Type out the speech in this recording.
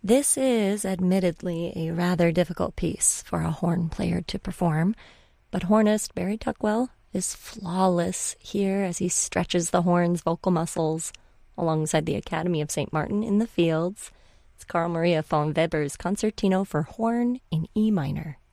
This is admittedly a rather difficult piece for a horn player to perform, but hornist Barry Tuckwell is flawless here as he stretches the horn's vocal muscles alongside the Academy of St. Martin in the Fields. It's Carl Maria von Weber's Concertino for Horn in E minor.